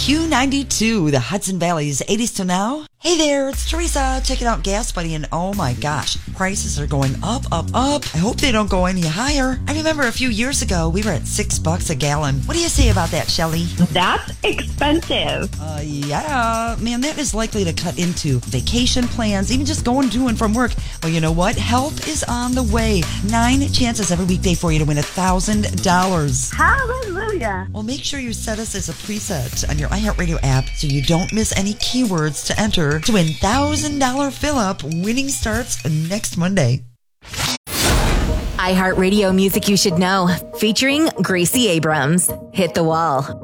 Q92, the Hudson Valley's 80s to now. Hey there, it's Teresa checking out Gas Buddy, and oh my gosh, prices are going up, up, up. I hope they don't go any higher. I remember a few years ago, we were at $6 a gallon. What do you say about that, Shelley? That's expensive. Yeah, man, that is likely to cut into vacation plans, even just going to and from work. Well, you know what? Help is on the way. 9 chances every weekday for you to win $1,000. Hallelujah. Well, make sure you set us as a preset on your iHeartRadio app so you don't miss any keywords to enter to win $1,000 fill-up. Winning starts next Monday. iHeartRadio Music You Should Know, featuring Gracie Abrams. Hit the Wall.